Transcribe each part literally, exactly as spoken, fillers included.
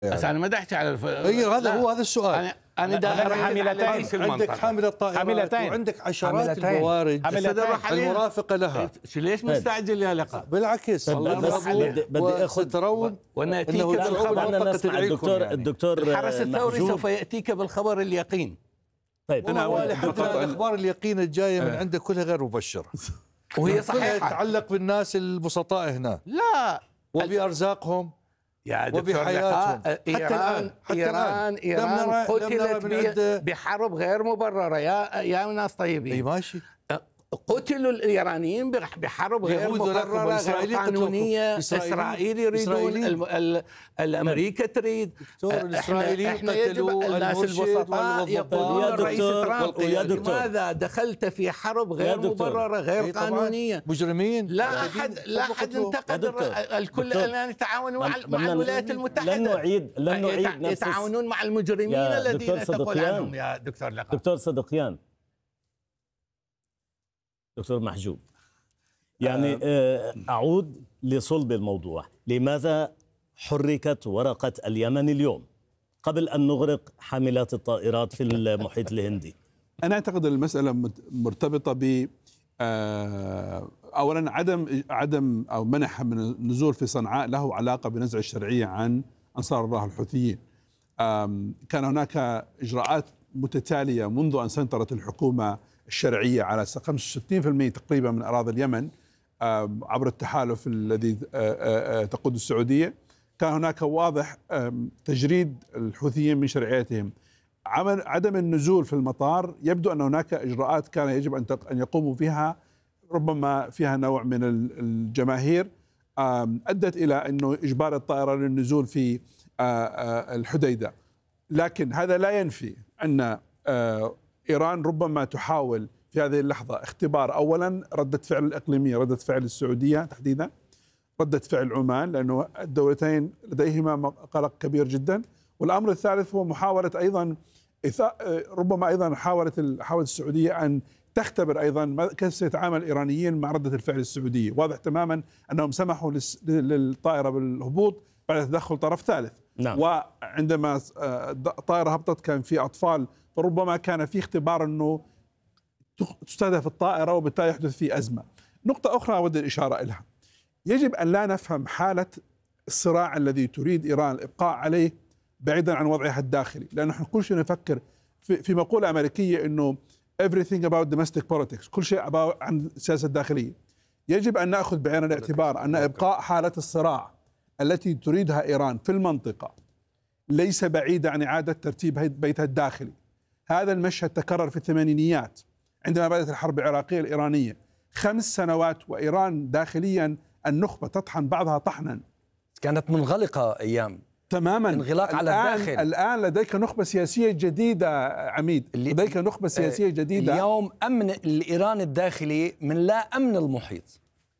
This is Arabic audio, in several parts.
يعني. بس انا ما احكي على الف... اي هذا هو هذا السؤال. انا انا دا حاملتين، عندك حامله طائرات حاملتين. وعندك عشرات البوارج المرافقه لها. ليش مستعجل يا لقاء؟ بالعكس بدي اخذ ترون وناتيك بالخبر. نسمع الدكتور يعني. الدكتور الحرس الثوري سوف ياتيك بالخبر اليقين. طيب انا حتى الاخبار اليقين الجايه من عندك كلها غير مبشره وهي صحيحه تتعلق بالناس البسطاء هنا لا وبارزاقهم يا دكتور وبحياتهم. إيران حتى إيران إيران قتلت بحرب غير مبررة يا يا ناس طيبين. اي ماشي. قتلوا الإيرانيين بحرب غير مبررة غير قانونية. إسرائيل يريدون، الأمريكا تريد. الإسرائيليين قتلوا الناس البسطاء يقولون الرئيس ترامب لماذا دخلت في حرب غير مبررة غير قانونية؟ مجرمين. لا أحد لا أحد انتقد. الكل الآن يتعاونون مع الولايات المتحدة. لن نعيد لن نعيد يتعاونون مع المجرمين الذين تقول عنهم يا دكتور لقاء. دكتور صدقيان، دكتور محجوب، يعني أعود لصلب الموضوع. لماذا حركت ورقة اليمن اليوم قبل أن نغرق حاملات الطائرات في المحيط الهندي؟ أنا أعتقد المسألة مرتبطة ب أولا عدم عدم أو منح من النزول في صنعاء له علاقة بنزع الشرعية عن أنصار الله الحوثيين. كان هناك إجراءات متتالية منذ أن سيطرت الحكومة الشرعية على خمسة وستين بالمئة تقريبا من أراضي اليمن عبر التحالف الذي تقود السعودية. كان هناك واضح تجريد الحوثيين من شرعيتهم. عدم النزول في المطار يبدو أن هناك إجراءات كان يجب أن يقوموا فيها، ربما فيها نوع من الجماهير، أدت إلى أنه إجبار الطائرة للنزول في الحديدة. لكن هذا لا ينفي أن إيران ربما تحاول في هذه اللحظة اختبار أولا ردة فعل الإقليمية، ردة فعل السعودية تحديدا، ردة فعل عمان، لأنه الدولتين لديهما قلق كبير جدا. والأمر الثالث هو محاولة أيضا ربما أيضا حاولت حاولت السعودية أن تختبر أيضا كيف سيتعامل الإيرانيين مع ردة الفعل السعودية. واضح تماما أنهم سمحوا للطائرة بالهبوط بعد تدخل طرف ثالث. نعم. وعندما الطائرة هبطت كان في أطفال، فربما كان في اختبار أنه تستهدف الطائرة وبالتالي يحدث في أزمة. نقطة أخرى أود الإشارة إليها، يجب أن لا نفهم حالة الصراع الذي تريد إيران الإبقاء عليه بعيدا عن وضعها الداخلي، لأنه نحن كل شيء نفكر في مقولة أمريكية أنه everything about domestic politics، كل شيء عن السياسة الداخلية. يجب أن نأخذ بعين الاعتبار أن إبقاء حالة الصراع التي تريدها إيران في المنطقة ليس بعيدة عن إعادة ترتيب بيتها الداخلي. هذا المشهد تكرر في الثمانينيات عندما بدأت الحرب العراقية الإيرانية، خمس سنوات وإيران داخليا النخبة تطحن بعضها طحنا. كانت منغلقة أيام تماما، انغلاق على الداخل. الآن لديك نخبة سياسية جديدة عميد، لديك نخبة سياسية جديدة. اليوم أمن الإيران الداخلي من لا أمن المحيط،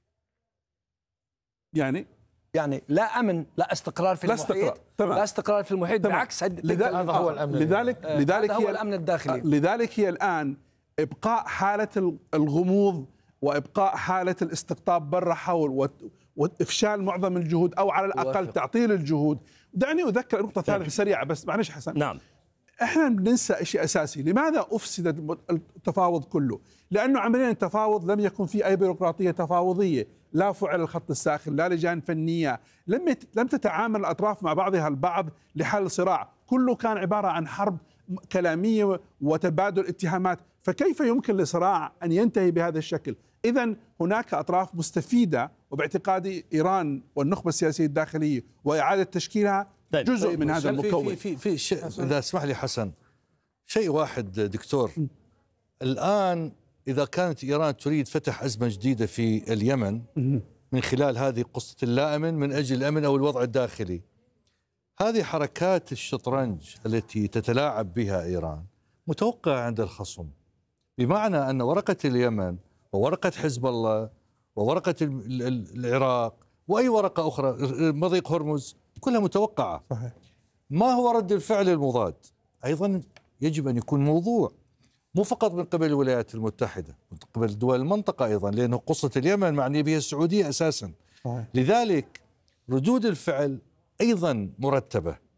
يعني يعني لا أمن، لا استقرار في لا المحيط استقرار. تمام. لا استقرار في المحيط، تمام. بالعكس لذلك هذا هو الأمن. لذلك لذلك هذا هو الأمن الداخلي. لذلك هي الآن إبقاء حالة الغموض وإبقاء حالة الاستقطاب برا حول وإفشال معظم الجهود أو على الأقل وفق. تعطيل الجهود. دعني أذكر نقطة ثالثة سريعة بس، معلش حسن. نعم. احنا بننسى شيء اساسي. لماذا افسد التفاوض كله؟ لانه عمليا التفاوض لم يكن فيه اي بيروقراطيه تفاوضيه، لا فعل الخط الساخن، لا لجان فنيه، لم لم تتعامل الاطراف مع بعضها البعض لحل صراع، كله كان عباره عن حرب كلاميه وتبادل اتهامات. فكيف يمكن لصراع ان ينتهي بهذا الشكل؟ اذا هناك اطراف مستفيده، وباعتقادي ايران والنخبه السياسيه الداخلية واعاده تشكيلها جزء طيب من هذا المكون. في في في شيء، اذا اسمح لي حسن، شيء واحد دكتور. الان اذا كانت ايران تريد فتح ازمه جديده في اليمن من خلال هذه قصه اللا امن من اجل الامن او الوضع الداخلي، هذه حركات الشطرنج التي تتلاعب بها ايران متوقعه عند الخصم، بمعنى ان ورقه اليمن وورقه حزب الله وورقه العراق واي ورقه اخرى، مضيق هرمز، كلها متوقعة. صحيح. ما هو رد الفعل المضاد؟ أيضا يجب أن يكون موضوع مو فقط من قبل الولايات المتحدة، من قبل دول المنطقة أيضا، لأنه قصة اليمن معني بها السعودية أساسا. صحيح. لذلك ردود الفعل أيضا مرتبة.